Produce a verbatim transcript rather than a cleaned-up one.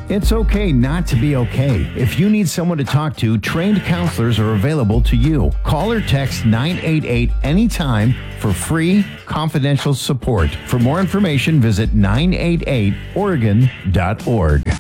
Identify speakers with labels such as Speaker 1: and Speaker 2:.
Speaker 1: It's okay not to be okay. If you need someone to talk to, trained counselors are available to you. Call or text nine eight eight anytime for free, confidential support. For more information, visit nine eight eight oregon dot org.